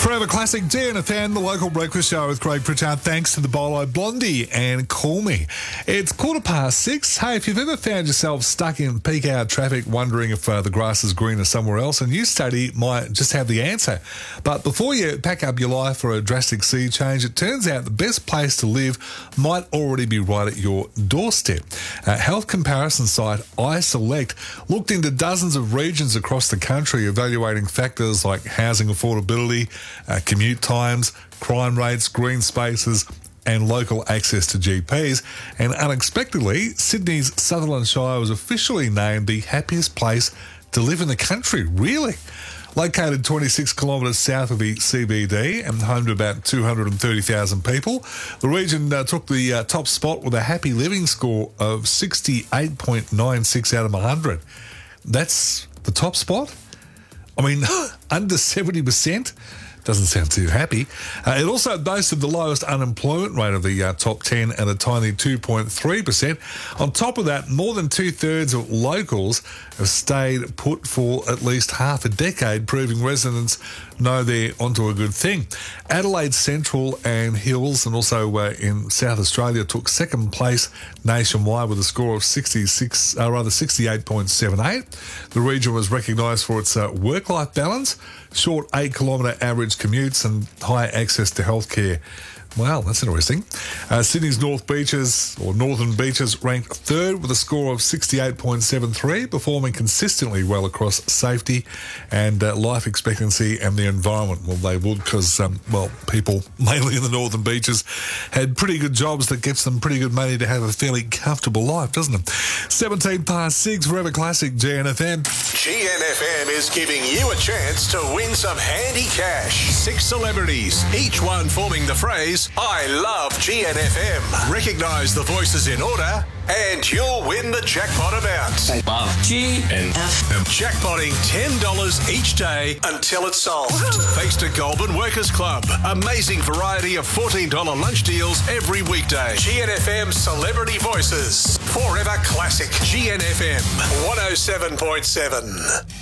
Forever Classic, DNFN, the local breakfast show with Craig Pritchard. Thanks to the Bolo Blondie and Call Me. It's 6:15. Hey, if you've ever found yourself stuck in peak hour traffic wondering if the grass is greener somewhere else, a new study might just have the answer. But before you pack up your life for a drastic sea change, it turns out the best place to live might already be right at your doorstep. Health comparison site iSelect looked into dozens of regions across the country, evaluating factors like housing affordability, commute times, crime rates, green spaces and local access to GPs. And unexpectedly, Sydney's Sutherland Shire was officially named the happiest place to live in the country. Really? Located 26 kilometres south of the CBD and home to about 230,000 people, the region took the top spot with a happy living score of 68.96 out of 100. That's the top spot? I mean, under 70%? Doesn't sound too happy. It also boasted the lowest unemployment rate of the top 10 at a tiny 2.3%. On top of that, more than two-thirds of locals have stayed put for at least half a decade, proving residents know they're onto a good thing. Adelaide Central and Hills, and also in South Australia, took second place nationwide with a score of 68.78. The region was recognised for its work-life balance, short 8-kilometre average commutes and high access to healthcare. Wow, that's interesting. Sydney's Northern Beaches ranked third with a score of 68.73, performing consistently well across safety and life expectancy and the environment. Well, they would because, people mainly in the Northern Beaches had pretty good jobs that gets them pretty good money to have a fairly comfortable life, doesn't it? 6:17, Forever Classic, GNFM. GNFM is giving you a chance to win some handy cash. 6 celebrities, each one forming the phrase, I love GNFM. Recognise the voices in order and you'll win the jackpot amount. I love GNFM. Jackpotting $10 each day until it's solved. Thanks to Goulburn Workers Club. Amazing variety of $14 lunch deals every weekday. GNFM Celebrity Voices. Forever Classic. GNFM 107.7.